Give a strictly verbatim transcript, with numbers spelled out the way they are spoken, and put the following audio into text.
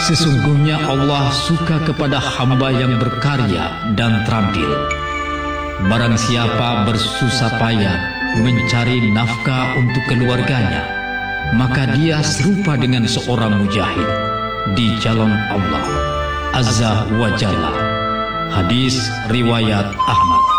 Sesungguhnya Allah suka kepada hamba yang berkarya dan terampil. Barang siapa bersusah payah mencari nafkah untuk keluarganya, maka dia serupa dengan seorang mujahid di jalan Allah Azza wa Jalla. Hadis riwayat Ahmad.